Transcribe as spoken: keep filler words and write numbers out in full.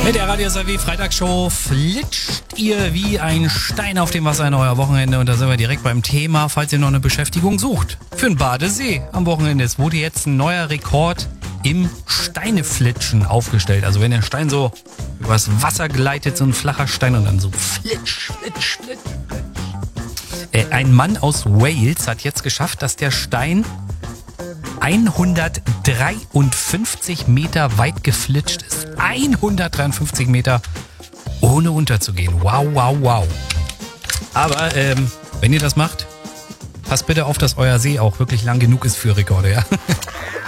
Mit der Radio S R W Freitagsshow flitscht ihr wie ein Stein auf dem Wasser in euer Wochenende. Und da sind wir direkt beim Thema, falls ihr noch eine Beschäftigung sucht. Für einen Badesee am Wochenende. Es wurde jetzt ein neuer Rekord im Steineflitschen aufgestellt. Also wenn der Stein so übers Wasser gleitet, so ein flacher Stein und dann so flitsch, flitsch, flitsch, flitsch. Äh, ein Mann aus Wales hat jetzt geschafft, dass der Stein hundertdreiundfünfzig Meter weit geflitscht ist. hundertdreiundfünfzig Meter ohne unterzugehen. Wow, wow, wow. Aber ähm, wenn ihr das macht, passt bitte auf, dass euer See auch wirklich lang genug ist für Rekorde, ja?